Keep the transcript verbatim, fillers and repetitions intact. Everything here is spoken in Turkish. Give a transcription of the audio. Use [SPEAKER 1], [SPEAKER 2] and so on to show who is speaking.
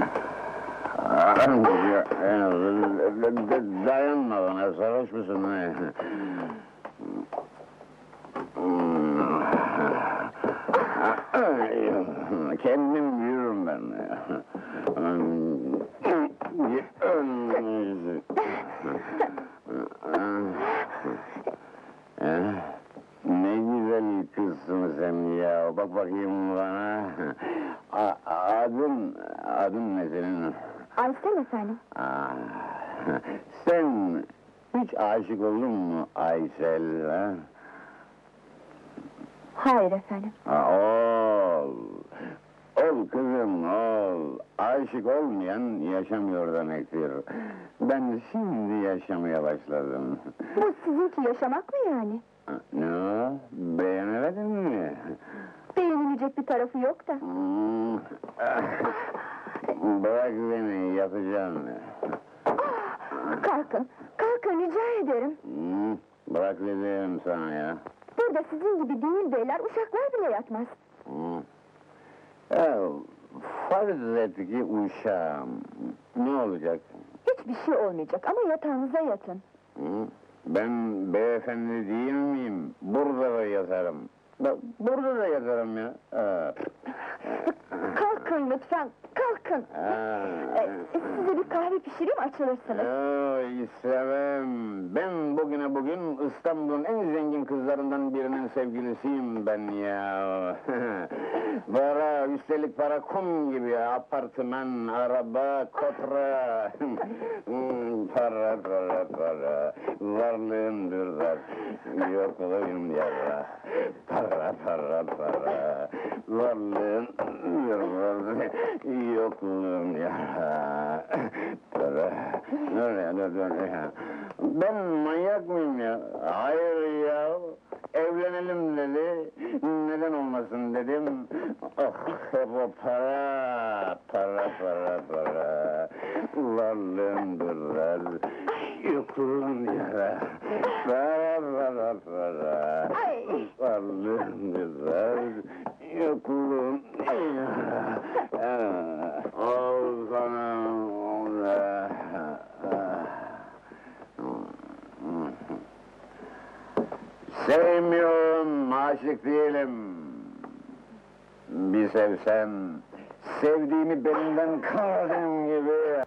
[SPEAKER 1] Dayanma bana, sarhoş musun ne? Kendim yürürüm ben. Ne güzel kızsın sen ya, bak bakayım bana. A- adın, adın ne senin?
[SPEAKER 2] Aysel efendim.
[SPEAKER 1] Ah, sen hiç aşık oldun mu Aysel, ha?
[SPEAKER 2] Hayır efendim.
[SPEAKER 1] Ha, ol! Ol kızım, ol! Aşık olmayan yaşamıyor demektir. Ben şimdi yaşamaya başladım.
[SPEAKER 2] Bu sizinki yaşamak mı yani?
[SPEAKER 1] Ne o? Beğenemedin mi?
[SPEAKER 2] Beğenilecek bir tarafı yok da.
[SPEAKER 1] Hmm. Bırak beni, yapacağım.
[SPEAKER 2] Kalkın, kalkın rica ederim.
[SPEAKER 1] Hmm. Bırak dedim sana ya.
[SPEAKER 2] Burada sizin gibi değil beyler, uşaklar bile yatmaz.
[SPEAKER 1] Hmm. Ya, farz et ki uşağım. Ne olacak?
[SPEAKER 2] Hiçbir şey olmayacak ama yatağınıza yatın.
[SPEAKER 1] Hı? Ben beyefendi değil miyim? Burada da yatarım. Bak, burada da yatarım ya. Ha.
[SPEAKER 2] Kalkın lütfen, kalkın.
[SPEAKER 1] Ha.
[SPEAKER 2] Ee, size bir kahve pişireyim, açılırsınız.
[SPEAKER 1] Yo, istemem. Ben bugüne bugün İstanbul'un en zengin kızlarından birinin sevgilisiyim ben ya. Para, üstelik para kum gibi ya. Apartman, araba, kotra. Hmm, para, para, para. Varlığın dürdar, yokluğun yara. Para, para, para. Varlığın dürdar, yokluğun yara. Para. Dur ya, dur, dur ya. Ben manyak mıyım ya? Hayır ya. Evlenelim dedi. Neden olmasın dedim. Oh, hep o para. Para, para, para. Varlığın durar. Yokluğun yara. Para, para, para.
[SPEAKER 2] Ay!
[SPEAKER 1] Varlığın durar. Yokluğun yara. Ah, ol sana. Sevmiyorum, aşık değilim. Bir sevsem, sevdiğimi belinden kaldığım gibi